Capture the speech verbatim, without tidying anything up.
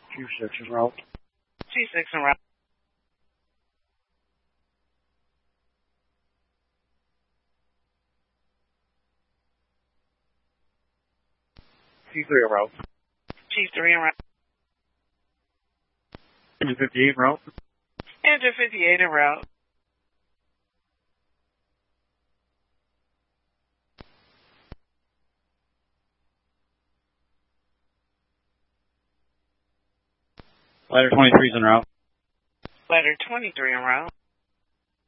Q six en route. G six en route. T three en route. G three en route. Engine fifty-eight en route. Engine fifty-eight en route. Ladder twenty-three is en route. Ladder twenty-three en route.